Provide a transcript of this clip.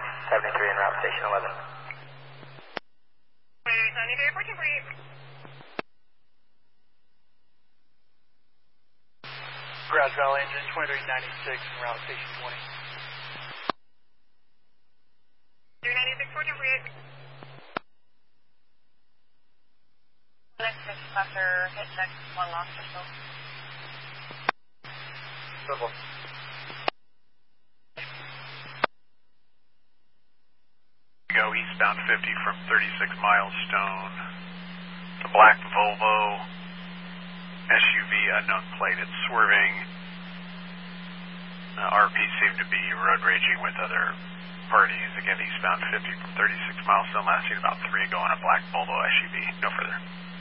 73 en route, station 11. 73, approaching for you. Grass Valley engine 2396 en route, station 20. 396, approaching for you. Next after hit check, one lost or so. Purple. Go eastbound 50 from 36 Milestone. The black Volvo SUV, unknown plate. It's swerving. RP seemed to be road raging with other parties. Again, eastbound 50 from 36 Milestone. Last seen about 3 ago on a black Volvo SUV. No further.